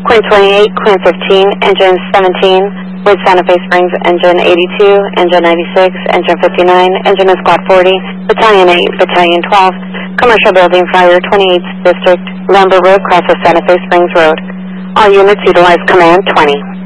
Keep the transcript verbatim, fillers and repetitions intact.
Queen twenty-eight, Queen fifteen, Engine seventeen, with Santa Fe Springs, Engine eighty-two, Engine ninety-six, Engine fifty-nine, Engine in Squad forty, Battalion eight, Battalion twelve, Commercial Building Fire, twenty-eighth District, Lambert Road, cross of Santa Fe Springs Road. All units utilize Command twenty.